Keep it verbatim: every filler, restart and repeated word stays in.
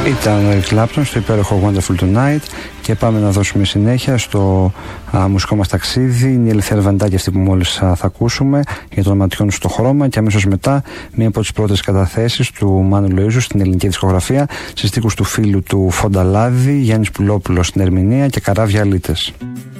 Ήταν ο Eric Clapton στο υπέροχο Wonderful Tonight και πάμε να δώσουμε συνέχεια στο α, μουσικό μας ταξίδι. Είναι η Ελευθερία Βαντάκη αυτή που μόλις α, θα ακούσουμε για το ματιών στο χρώμα, και αμέσως μετά μία από τις πρώτες καταθέσεις του Μάνου Λοΐζου στην ελληνική δισκογραφία σε στίχους του φίλου του Φονταλάδη, Γιάννης Πουλόπουλος στην ερμηνεία και Καράβια Αλίτες.